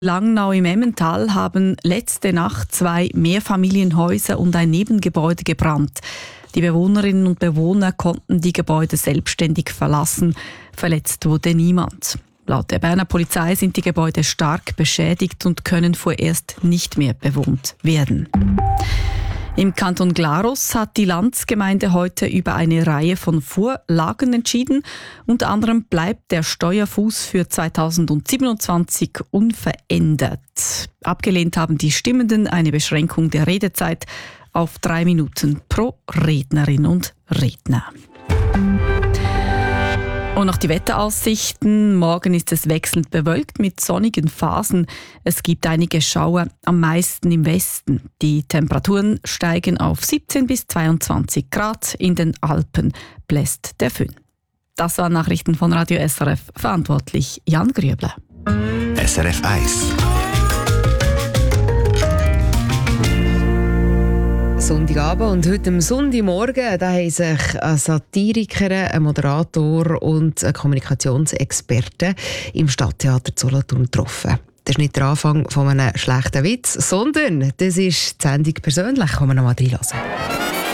Langnau im Emmental haben letzte Nacht 2 Mehrfamilienhäuser und ein Nebengebäude gebrannt. Die Bewohnerinnen und Bewohner konnten die Gebäude selbstständig verlassen. Verletzt wurde niemand. Laut der Berner Polizei sind die Gebäude stark beschädigt und können vorerst nicht mehr bewohnt werden. Im Kanton Glarus hat die Landsgemeinde heute über eine Reihe von Vorlagen entschieden. Unter anderem bleibt der Steuerfuß für 2027 unverändert. Abgelehnt haben die Stimmenden eine Beschränkung der Redezeit auf 3 Minuten pro Rednerin und Redner. Und noch die Wetteraussichten. Morgen ist es wechselnd bewölkt mit sonnigen Phasen. Es gibt einige Schauer, am meisten im Westen. Die Temperaturen steigen auf 17 bis 22 Grad. In den Alpen bläst der Föhn. Das waren Nachrichten von Radio SRF. Verantwortlich Jan Grüebler. SRF 1. Sonntagabend und heute am Sonntagmorgen da haben sich eine Satirikerin, ein Moderator und ein Kommunikationsexperte im Stadttheater Solothurn getroffen. Das ist nicht der Anfang von einem schlechten Witz, sondern das ist die Sendung persönlich. Kommen wir noch mal reinhören.